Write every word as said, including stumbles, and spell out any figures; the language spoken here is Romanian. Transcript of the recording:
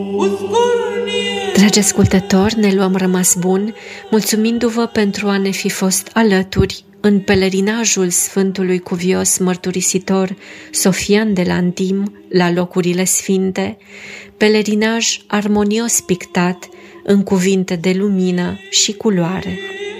Dragi ascultători, ne luăm rămas bun, mulțumindu-vă pentru a ne fi fost alături în pelerinajul Sfântului Cuvios Mărturisitor Sofian de la Antim la locurile sfinte, pelerinaj armonios pictat în cuvinte de lumină și culoare.